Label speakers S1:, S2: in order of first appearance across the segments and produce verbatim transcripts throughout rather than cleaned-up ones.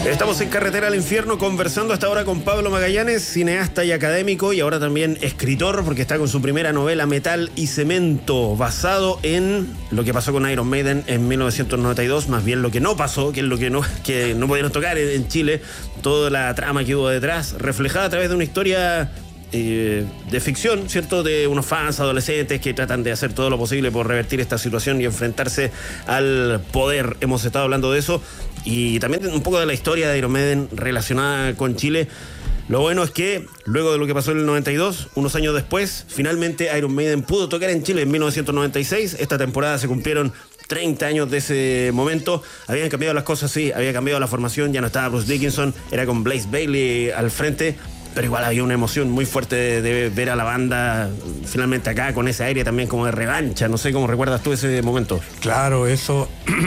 S1: Estamos en Carretera al Infierno conversando hasta ahora con Pablo Magallanes, cineasta y académico, y ahora también escritor, porque está con su primera novela Metal y Cemento, basado en lo que pasó con Iron Maiden en mil novecientos noventa y dos, más bien lo que no pasó, que es lo que no, que no pudieron tocar en Chile, toda la trama que hubo detrás, reflejada a través de una historia Eh, de ficción, ¿cierto? De unos fans adolescentes que tratan de hacer todo lo posible por revertir esta situación y enfrentarse al poder. Hemos estado hablando de eso y también un poco de la historia de Iron Maiden relacionada con Chile. Lo bueno es que luego de lo que pasó en el noventa y dos, unos años después, finalmente Iron Maiden pudo tocar en Chile en mil novecientos noventa y seis. Esta temporada se cumplieron treinta años de ese momento. Habían cambiado las cosas, sí, había cambiado la formación, ya no estaba Bruce Dickinson, era con Blaze Bayley al frente. Pero igual había una emoción muy fuerte de, de ver a la banda finalmente acá con ese aire también como de revancha. No sé cómo recuerdas tú ese momento.
S2: Claro, eso.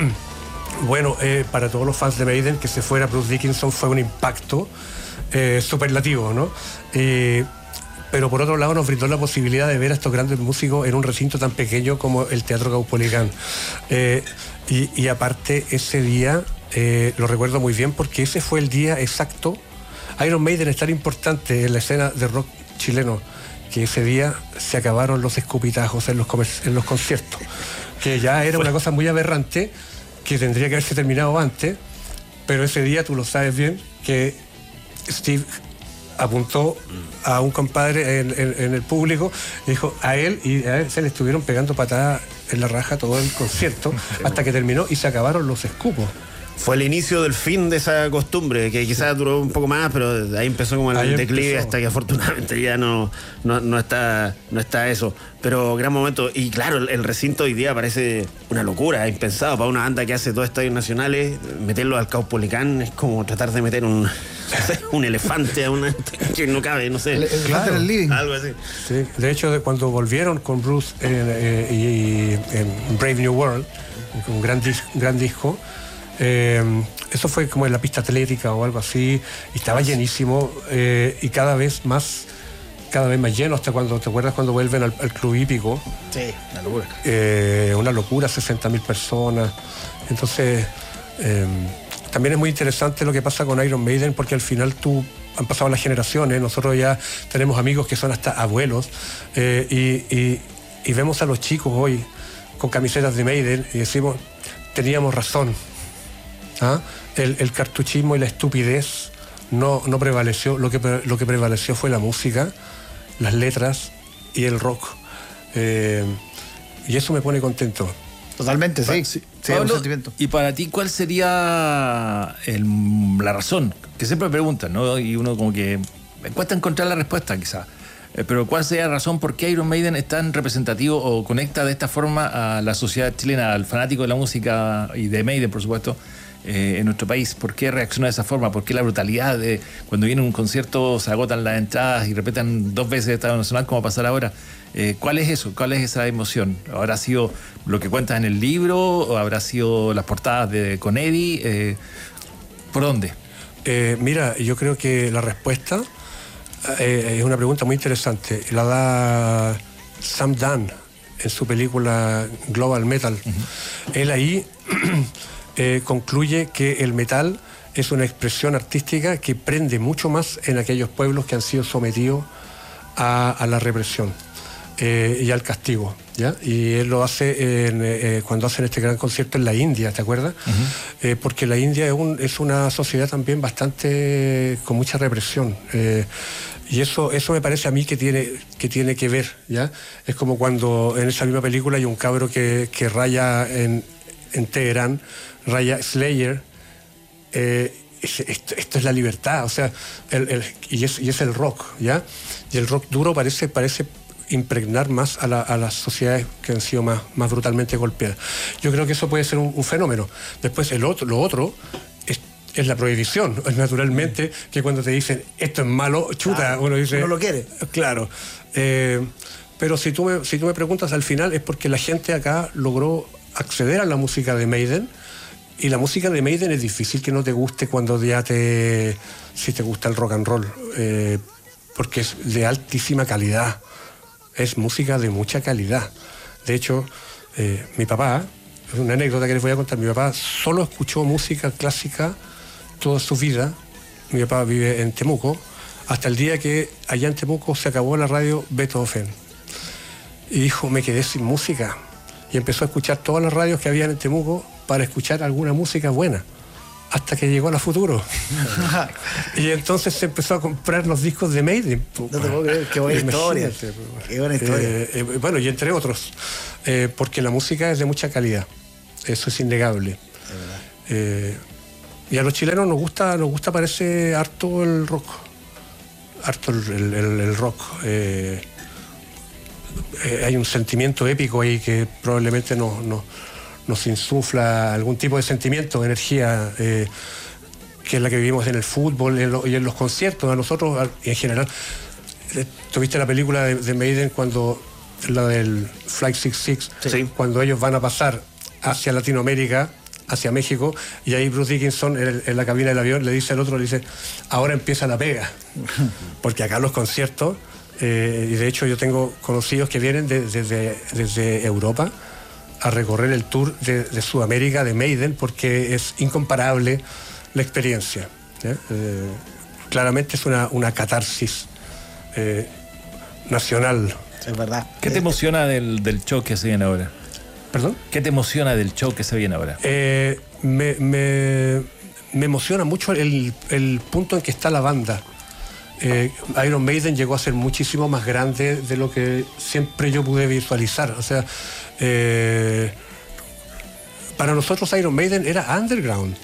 S2: Bueno, eh, para todos los fans de Maiden, que se fuera Bruce Dickinson fue un impacto eh, superlativo, ¿no? Eh, pero por otro lado nos brindó la posibilidad de ver a estos grandes músicos en un recinto tan pequeño como el Teatro Caupolicán. Eh, y, y aparte, ese día eh, lo recuerdo muy bien porque ese fue el día exacto. Iron Maiden es tan importante en la escena de rock chileno que ese día se acabaron los escupitajos en los, en los conciertos, que ya era una cosa muy aberrante que tendría que haberse terminado antes, pero ese día tú lo sabes bien que Steve apuntó a un compadre en, en, en el público, dijo a él y a él se le estuvieron pegando patadas en la raja todo el concierto hasta que terminó y se acabaron los escupos.
S1: Fue el inicio del fin de esa costumbre, que quizás duró un poco más, pero ahí empezó como el ahí declive empezó. Hasta que afortunadamente ya no, no, no, está, no está eso. Pero gran momento. Y claro, el, el recinto hoy día parece una locura, impensado. Para una banda que hace dos estadios nacionales, meterlo al Caupolicán es como tratar de meter un, un elefante a una que no cabe, no sé.
S3: El, el claro, el living.
S1: Algo así.
S2: Sí, de hecho, de cuando volvieron con Bruce eh, eh, y, y en Brave New World, un gran, dis, gran disco, Eh, eso fue como en la pista atlética o algo así, y estaba llenísimo eh, y cada vez más cada vez más lleno, hasta cuando, ¿te acuerdas cuando vuelven al, al Club Hípico?
S1: Sí, una locura.
S2: Eh, una locura, sesenta mil personas. Entonces, eh, también es muy interesante lo que pasa con Iron Maiden, porque al final tú, han pasado las generaciones, nosotros ya tenemos amigos que son hasta abuelos, eh, y, y, y vemos a los chicos hoy con camisetas de Maiden y decimos, teníamos razón. ¿Ah? El, el cartuchismo y la estupidez no, no prevaleció. Lo que, lo que prevaleció fue la música, las letras y el rock. Eh, y eso me pone contento.
S3: Totalmente, sí.
S4: sí.
S3: sí
S4: Pablo,
S3: un sentimiento.
S4: Y para ti, ¿cuál sería el, la razón? Que siempre me preguntan, ¿no? Y uno como que me cuesta encontrar la respuesta, quizás. Eh, pero ¿cuál sería la razón por qué Iron Maiden es tan representativo o conecta de esta forma a la sociedad chilena, al fanático de la música y de Maiden, por supuesto? Eh, en nuestro país, ¿por qué reacciona de esa forma? ¿Por qué la brutalidad de cuando viene un concierto se agotan las entradas y repetan dos veces el Estadio Nacional como va a pasar ahora? Eh, ¿Cuál es eso? ¿Cuál es esa emoción? ¿Habrá sido lo que cuentas en el libro o habrá sido las portadas de con Eddie? Eh, ¿Por dónde?
S2: Eh, mira, yo creo que la respuesta eh, es una pregunta muy interesante. La da Sam Dunn en su película Global Metal. Uh-huh. Él ahí Eh, concluye que el metal es una expresión artística que prende mucho más en aquellos pueblos que han sido sometidos a, a la represión eh, y al castigo, ¿ya? Y él lo hace en, eh, cuando hacen este gran concierto en la India, ¿te acuerdas? Uh-huh. Eh, porque la India es, un, es una sociedad también bastante con mucha represión. Eh, Y eso, eso me parece a mí que tiene, que tiene que ver, ¿ya? Es como cuando en esa misma película hay un cabro que, que raya en, en Teherán, raya Slayer, eh, esto, esto es la libertad, o sea, el, el, y, es, y es el rock, ¿ya? Y el rock duro parece, parece impregnar más a, la, a las sociedades que han sido más, más brutalmente golpeadas. Yo creo que eso puede ser un, un fenómeno. Después el otro, lo otro es, es la prohibición, naturalmente, que cuando te dicen esto es malo, chuta,
S3: ah,
S2: uno dice...
S3: Uno lo quiere.
S2: Claro. Eh, pero si tú, me, si tú me preguntas al final es porque la gente acá logró acceder a la música de Maiden. Y la música de Maiden es difícil que no te guste cuando ya te... si te gusta el rock and roll, eh, porque es de altísima calidad, es música de mucha calidad. De hecho, eh, mi papá, es una anécdota que les voy a contar, mi papá solo escuchó música clásica toda su vida. Mi papá vive en Temuco, hasta el día que allá en Temuco se acabó la radio Beethoven. Y dijo, me quedé sin música. Y empezó a escuchar todas las radios que había en Temuco para escuchar alguna música buena. Hasta que llegó a la Futuro. Y entonces se empezó a comprar los discos de Maiden.
S3: No te puedo creer, qué buena historia. Qué buena historia.
S2: Eh, eh, bueno, y entre otros, eh, porque la música es de mucha calidad. Eso es innegable.
S3: Es verdad.
S2: Eh, y a los chilenos nos gusta, nos gusta parece harto el rock. Harto el, el, el, el rock. Eh, eh, hay un sentimiento épico ahí que probablemente nos, nos, nos insufla algún tipo de sentimiento, energía, eh, que es la que vivimos en el fútbol en lo, y en los conciertos. A nosotros, en general, eh, ¿tuviste la película de, de Maiden cuando, la del Flight sesenta y seis?
S1: Sí.
S2: Cuando ellos van a pasar hacia Latinoamérica, hacia México, y ahí Bruce Dickinson en, el, en la cabina del avión le dice al otro, le dice, ahora empieza la pega. Porque acá los conciertos, eh, y de hecho yo tengo conocidos que vienen desde de, de, de Europa a recorrer el tour de, de Sudamérica, de Maiden, porque es incomparable la experiencia. ¿eh? Eh, claramente es una, una catarsis eh, nacional.
S3: Es verdad.
S4: ¿Qué te emociona del, del show que se viene ahora?
S2: ¿Perdón?
S4: ¿Qué te emociona del show que se viene ahora?
S2: Eh, me, me, me emociona mucho el, el punto en que está la banda. Eh, Iron Maiden llegó a ser muchísimo más grande de lo que siempre yo pude visualizar. O sea, eh, para nosotros Iron Maiden era underground.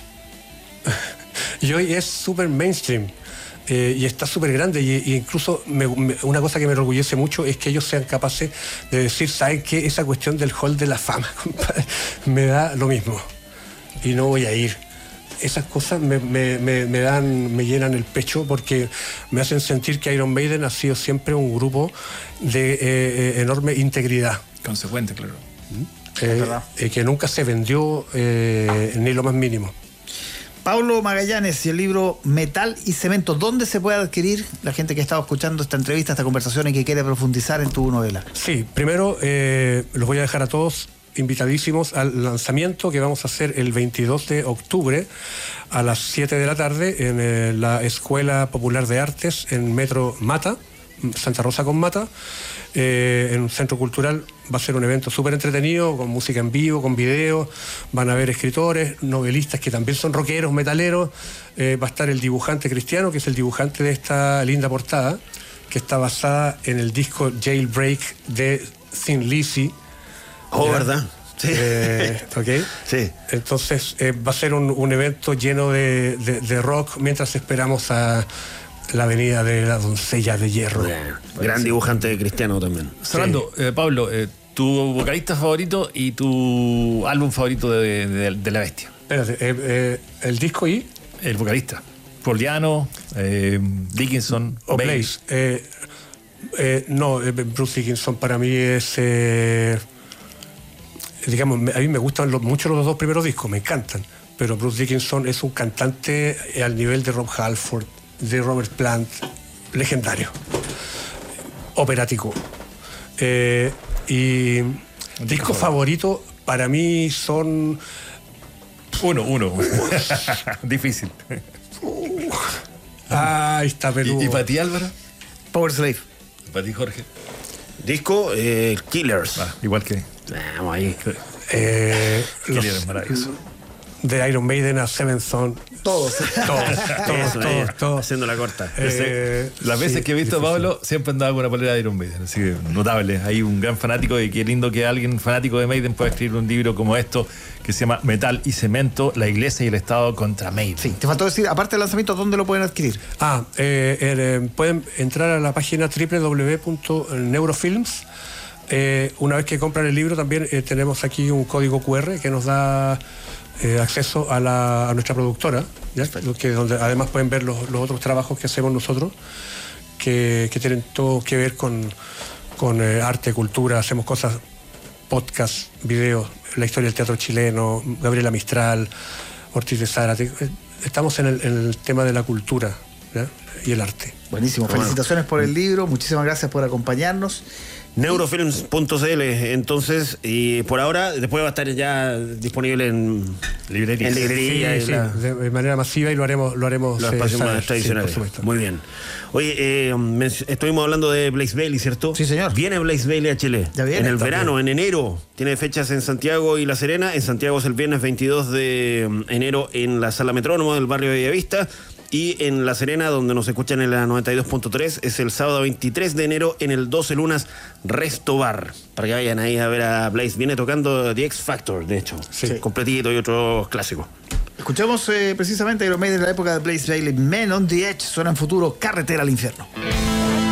S2: Y hoy es súper mainstream. Eh, y está súper grande y, y incluso me, me, una cosa que me enorgullece mucho es que ellos sean capaces de decir, ¿saben qué? Esa cuestión del hall de la fama, compadre, me da lo mismo y no voy a ir. Esas cosas me, me, me, me dan, me llenan el pecho porque me hacen sentir que Iron Maiden ha sido siempre un grupo de eh, eh, enorme integridad.
S4: Consecuente, claro.
S2: Eh, eh, que nunca se vendió eh, ni lo más mínimo.
S3: Pablo Magallanes y el libro Metal y Cemento, ¿dónde se puede adquirir la gente que ha estado escuchando esta entrevista, esta conversación y que quiere profundizar en tu novela?
S2: Sí, primero eh, los voy a dejar a todos invitadísimos al lanzamiento que vamos a hacer el veintidós de octubre a las siete de la tarde en eh, la Escuela Popular de Artes en Metro Mata, Santa Rosa con Mata, eh, en un centro cultural. Va a ser un evento súper entretenido, con música en vivo, con video, van a haber escritores, novelistas que también son rockeros, metaleros, eh, va a estar el dibujante Cristiano, que es el dibujante de esta linda portada, que está basada en el disco Jailbreak de Thin Lizzy.
S1: Oh,
S2: ¿ya?
S1: ¿verdad? Sí.
S2: Eh, ok.
S1: Sí.
S2: Entonces eh, va a ser un, un evento lleno de, de, de rock mientras esperamos a la venida de la doncella de hierro.
S1: Bueno, gran dibujante de Cristiano también.
S4: Cerrando, sí. eh, Pablo, eh, tu vocalista favorito y tu álbum favorito de, de, de La Bestia.
S2: Espérate, eh, eh, el disco y...
S4: El vocalista. Paul Diano, eh, Dickinson,
S2: o Blaze. Eh, eh, no, eh, Bruce Dickinson para mí es... Eh, digamos, a mí me gustan los, mucho los dos primeros discos, me encantan. Pero Bruce Dickinson es un cantante al nivel de Rob Halford, de Robert Plant, legendario, operático. Eh, y discos favoritos para mí son...
S4: Uno, uno. Difícil.
S2: Uh, ah, está peludo.
S4: ¿Y, y para ti, Álvaro?
S3: Power Slave.
S4: ¿Para ti, Jorge?
S1: Disco eh, Killers.
S4: Ah, igual que...
S1: Vamos ahí.
S2: Eh,
S4: Killers, maravilloso.
S2: De Iron Maiden a Seventh Son.
S3: Todos.
S2: Todos, todos,
S1: Eso,
S2: todos,
S1: ahí,
S2: todos.
S1: haciendo la corta.
S2: Eh,
S4: Las veces
S2: sí,
S4: que he visto a
S2: difícil.
S4: Pablo, siempre andaba con una polera de Iron Maiden, así que notable. Hay un gran fanático y qué lindo que alguien fanático de Maiden pueda escribir un libro como esto que se llama Metal y Cemento, la iglesia y el Estado contra Maiden.
S3: Sí, te faltó decir, aparte del lanzamiento, ¿dónde lo pueden adquirir?
S2: Ah, eh, eh, pueden entrar a la página doble u doble u doble u punto neurofilms. Eh, una vez que compran el libro también eh, tenemos aquí un código cu erre que nos da eh, acceso a, la, a nuestra productora, ¿ya? Que, donde además pueden ver los, los otros trabajos que hacemos nosotros, que, que tienen todo que ver con, con eh, arte, cultura. Hacemos cosas, podcast, videos, la historia del teatro chileno, Gabriela Mistral, Ortiz de Zárate. Estamos en el, en el tema de la cultura, ¿ya? Y el arte.
S3: Buenísimo,
S1: Bueno.
S3: felicitaciones por el libro, muchísimas gracias por acompañarnos
S1: Neurofilms punto c l, entonces, y por ahora, después va a estar ya disponible en
S4: librerías.
S1: En librería
S2: Sí,
S1: y
S2: sí,
S1: la-
S2: de manera masiva y lo haremos lo haremos
S1: los
S2: eh,
S1: espacios
S2: saber.
S1: más tradicionales.
S2: Sí, por supuesto.
S1: Muy bien. Oye, eh, men- estuvimos hablando de Blaze Bailey, ¿cierto?
S3: Sí, señor.
S1: Viene Blaze Bailey a Chile.
S3: Ya viene,
S1: En el
S3: también.
S1: verano, en enero. Tiene fechas en Santiago y La Serena. En Santiago es el viernes veintidós de enero en la Sala Metrónomo del barrio de Bellavista. Y en La Serena, donde nos escuchan en la noventa y dos punto tres, es el sábado veintitrés de enero en el doce Lunas Resto Bar. Para que vayan ahí a ver a Blaze. Viene tocando The X Factor, de hecho.
S2: Sí.
S1: Completito y otros clásicos.
S3: Escuchemos eh, precisamente Iron Maiden de la época de Blaze Bailey, Men on the Edge, suena en futuro, Carretera al Infierno.